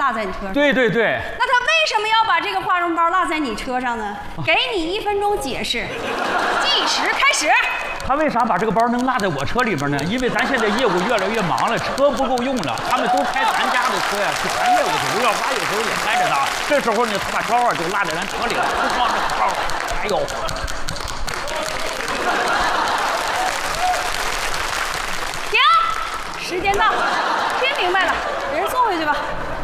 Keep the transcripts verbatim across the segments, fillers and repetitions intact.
落在你车上。 对对对。 那他为什么要把这个化妆包落在你车上呢？给你一分钟解释，计时开始。 他为啥把这个包能落在我车里边呢？因为咱现在业务越来越忙了，车不够用了，他们都开咱家的车呀，去谈业务去。刘小花有时候也开着呢，这时候呢，他把包啊就落在咱车里了，不光这个包，还有。 停，时间到，听明白了，给人送回去吧。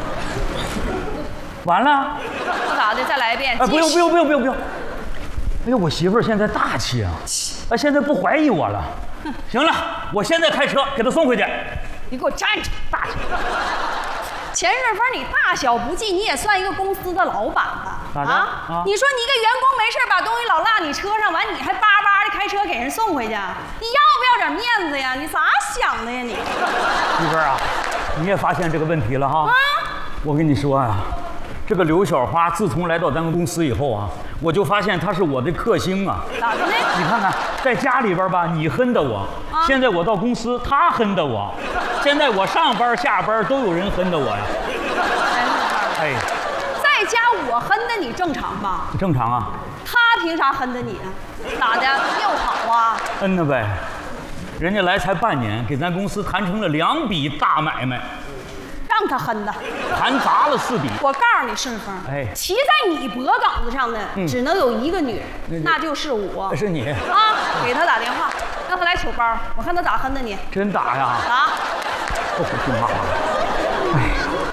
完了？ 不咋的，再来一遍。 哎，不用不用不用不用不用。哎呦，我媳妇儿现在大气啊，啊，现在不怀疑我了。行了，我现在开车给她送回去。 你给我站着， 大气。 钱顺风，你大小不计，你也算一个公司的老板吧？ 咋的？ 啊啊你说你一个员工没事把东西老落你车上，完你还巴巴的开车给人送回去，你要不要点面子呀？你咋想的呀你？ 媳妇儿啊，你也发现这个问题了哈？ 啊！ 我跟你说啊，这个刘小花自从来到咱们公司以后啊，我就发现她是我的克星啊。 咋的呢？ 你看看，在家里边吧，你恨的我； 啊、 现在我到公司，她恨的我；现在我上班下班都有人恨的我呀。哎， 在家我恨的你正常吧？ 正常啊。 他凭啥恨的你啊？咋的？业务好啊？ 嗯呐呗，人家来才半年，给咱公司谈成了两笔大买卖。 让他恨的， 谈砸了四笔。 我告诉你，顺风， 哎， 骑在你脖梗子上的、嗯、只能有一个女人，嗯、那就是我。 是你啊！给他打电话，让他来取包，我看他咋恨的你。 真打呀？ 打！ 不服气妈！哎，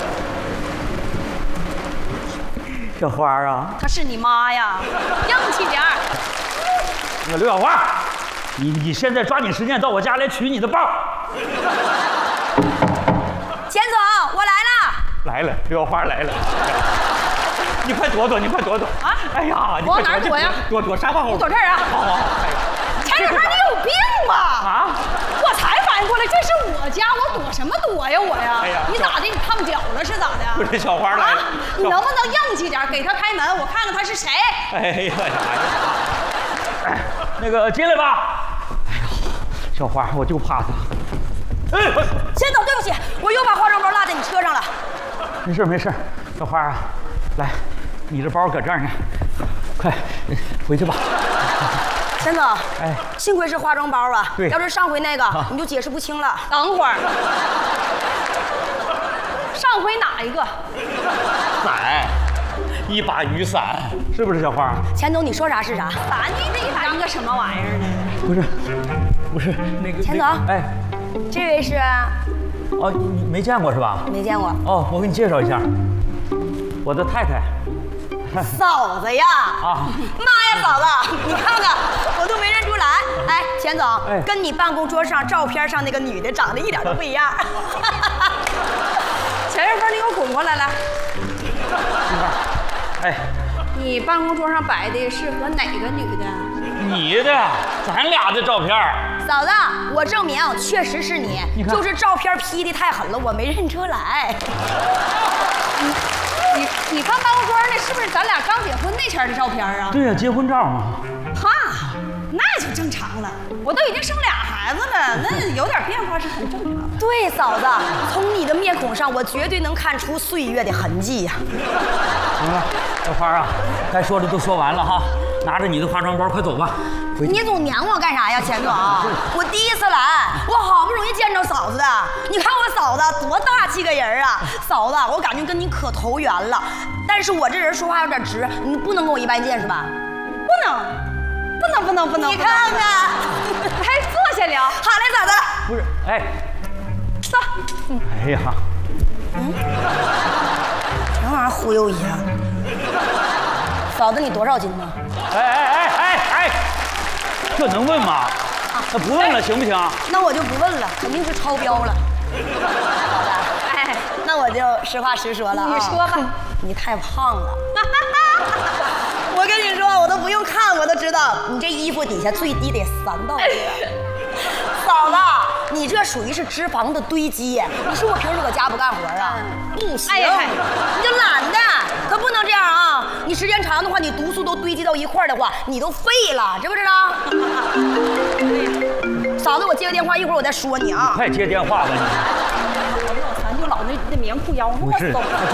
小花啊， 她是你妈呀，硬气点儿。 那个刘小花，你你现在抓紧时间到我家来取你的包。 钱总，我来了。 来了，刘小花来了。你快躲躲，你快躲躲啊！哎呀， 我往哪儿躲呀？ 躲躲沙发后。 你躲这儿啊！ 好好好。 钱顺风，你有病吧？啊！我才反应过来，这是我家，我躲什么躲呀我呀？哎呀，你咋的？你烫脚了是咋的？ 不是小花来了。 你能不能硬气点，给他开门，我看看他是谁。 哎呀呀！哎，那个进来吧。哎呀，小花，我就怕他。 哎，钱总，对不起，我又把化妆包落在你车上了。 没事没事，小花啊，来，你这包搁这儿呢，快回去吧。 钱总，哎，幸亏是化妆包啊， 对， 要是上回那个，啊、你就解释不清了。等会儿，上回哪一个？ 伞，一把雨伞，是不是小花？ 钱总，你说啥是啥？伞，你这一当个什么玩意儿呢？ 不是，不是那个。 钱总，哎，这位是？ 哦，你没见过是吧？ 没见过。 哦，我给你介绍一下，我的太太。 嫂子呀！啊，妈呀，嫂子，你看看，我都没认出来。哎，钱总，哎、跟你办公桌上照片上那个女的长得一点都不一样。钱顺风，你给我滚过来来。 哎， 你办公桌上摆的是和哪个女的？ 你的，咱俩的照片。 嫂子，我证明确实是你， 你看就是照片 P 的太狠了，我没认出来。你你你翻办公桌那是不是咱俩刚结婚那前的照片啊？ 对呀、啊，结婚照嘛。 哈，那就正常了。我都已经生俩孩子了，那有点变化是很正常的。对，嫂子，从你的面孔上，我绝对能看出岁月的痕迹呀、 啊。行了，小花啊，该说的都说完了哈，拿着你的化妆包，快走吧。 你总撵我干啥呀，钱总？我第一次来，我好不容易见着嫂子的。你看我嫂子多大气个人啊！嫂子，我感觉跟你可投缘了。但是我这人说话有点直，你不能跟我一般见识吧？不能，不能，不能，不能。你看看，来坐下聊。好嘞，嫂子。 不是，哎， 坐。 嗯、哎呀， 嗯，什么玩意儿忽悠一下？嫂子，你多少斤呢？ 哎哎哎哎哎！这能问吗？那、啊、不问了行不行？ 那我就不问了，肯定是超标了。好的，哎，那我就实话实说了、啊。你说吧，你太胖了。我跟你说，我都不用看，我都知道你这衣服底下最低得三道杠。嫂子，你这属于是脂肪的堆积。你说我平时搁家不干活啊？不行，哎、你就懒的，可不能这样啊！你时间长的话，你毒素都堆积到一块儿的话，你都废了，知不知道？嫂子，我接个电话，一会儿我再说你啊。 快接电话吧你！ 我这老三就老那那棉裤腰，我走。